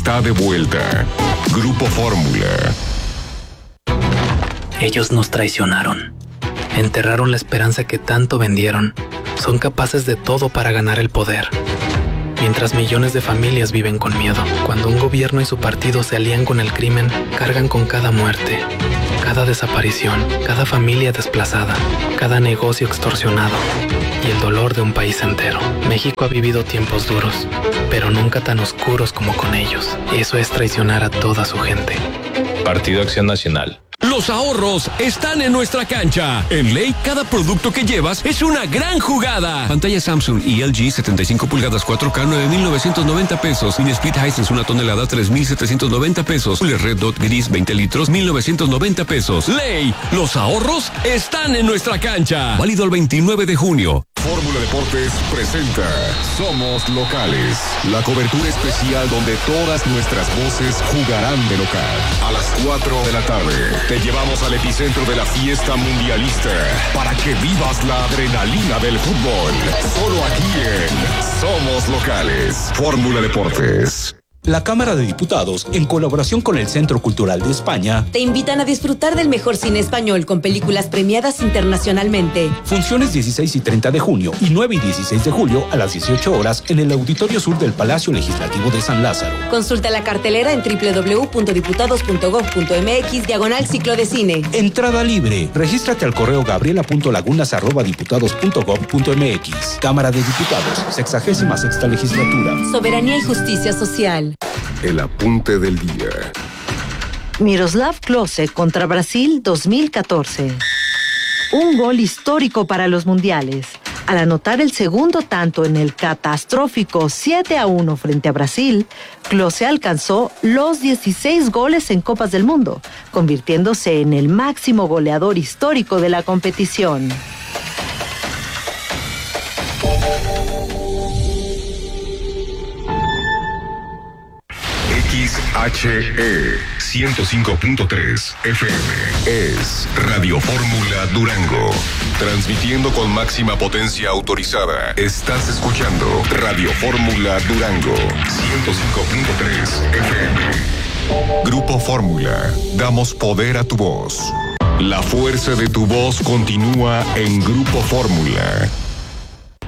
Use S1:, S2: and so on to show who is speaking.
S1: está de vuelta. Grupo Fórmula.
S2: Ellos nos traicionaron. Enterraron la esperanza que tanto vendieron. Son capaces de todo para ganar el poder. Mientras millones de familias viven con miedo. Cuando un gobierno y su partido se alían con el crimen, cargan con cada muerte, cada desaparición, cada familia desplazada, cada negocio extorsionado y el dolor de un país entero. México ha vivido tiempos duros, pero nunca tan oscuros como con ellos. Eso es traicionar a toda su gente.
S3: Partido Acción Nacional.
S4: Los ahorros están en nuestra cancha. En Ley, cada producto que llevas es una gran jugada. Pantalla Samsung y LG 75 pulgadas 4K 9,990 pesos. Mini Split Hisense 1 tonelada 3,790 pesos. Cooler Red Dot Gris 20 litros 1,990 pesos. Ley, los ahorros están en nuestra cancha. Válido el 29 de junio.
S1: Fórmula Deportes presenta Somos Locales, la cobertura especial donde todas nuestras voces jugarán de local. A las 4 de la tarde te llevamos al epicentro de la fiesta mundialista para que vivas la adrenalina del fútbol. Solo aquí en Somos Locales. Fórmula Deportes.
S5: La Cámara de Diputados, en colaboración con el Centro Cultural de España,
S6: te invitan a disfrutar del mejor cine español con películas premiadas internacionalmente.
S5: Funciones 16 y 30 de junio y 9 y 16 de julio a las 18 horas en el Auditorio Sur del Palacio Legislativo de San Lázaro.
S6: Consulta la cartelera en www.diputados.gov.mx/ciclo de cine.
S5: Entrada libre. Regístrate al correo gabriela.lagunas@diputados.gov.mx. Cámara de Diputados, 66ª Legislatura.
S6: Soberanía y justicia social.
S1: El apunte del día.
S7: Miroslav Klose contra Brasil 2014. Un gol histórico para los mundiales. Al anotar el segundo tanto en el catastrófico 7-1 frente a Brasil, Klose alcanzó los 16 goles en Copas del Mundo, convirtiéndose en el máximo goleador histórico de la competición.
S1: XHE 105.3 FM es Radio Fórmula Durango. Transmitiendo con máxima potencia autorizada. Estás escuchando Radio Fórmula Durango 105.3 FM. Grupo Fórmula. Damos poder a tu voz. La fuerza de tu voz continúa en Grupo Fórmula.